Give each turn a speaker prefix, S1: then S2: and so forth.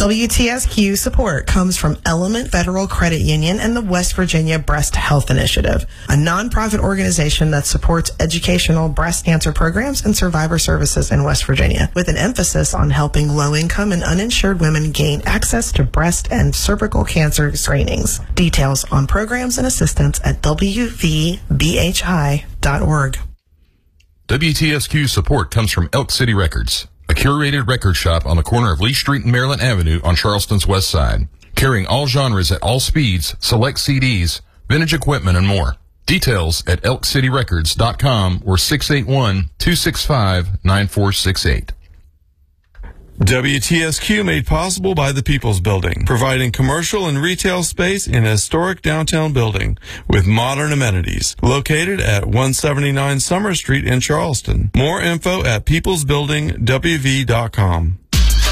S1: WTSQ support comes from Element Federal Credit Union and the West Virginia Breast Health Initiative, a nonprofit organization that supports educational breast cancer programs and survivor services in West Virginia, with an emphasis on helping low-income and uninsured women gain access to breast and cervical cancer screenings. Details on programs and assistance at wvbhi.org.
S2: WTSQ support comes from Elk City Records, a curated record shop on the corner of Lee Street and Maryland Avenue on Charleston's west side, carrying all genres at all speeds, select CDs, vintage equipment, and more. Details at elkcityrecords.com or 681-265-9468.
S3: WTSQ made possible by the People's Building, providing commercial and retail space in a historic downtown building with modern amenities. Located at 179 Summer Street in Charleston. More info at peoplesbuildingwv.com.